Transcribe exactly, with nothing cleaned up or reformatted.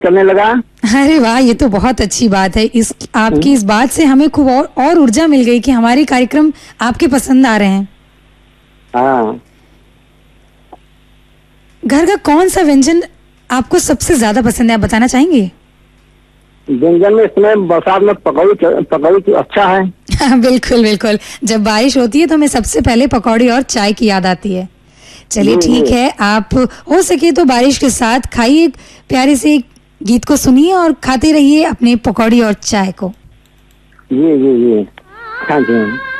चलने लगा। अरे वाह, ये तो बहुत अच्छी बात है। इस आपकी इस बात से हमें खूब और, और ऊर्जा मिल गई कि हमारे कार्यक्रम आपके पसंद आ रहे हैं। हाँ। घर का कौन सा व्यंजन आपको सबसे ज्यादा पसंद है, आप बताना चाहेंगे? व्यंजन में इसमें बरसात में पकौड़ी पकौड़ी तो अच्छा है। हाँ, बिल्कुल बिल्कुल। जब बारिश होती है तो हमें सबसे पहले पकौड़ी और चाय की याद आती है। चलिए ठीक है, आप हो सके तो बारिश के साथ खाइए, प्यारे से गीत को सुनिए और खाते रहिए अपने पकौड़ी और चाय को। जी जी जी, हाँ जी।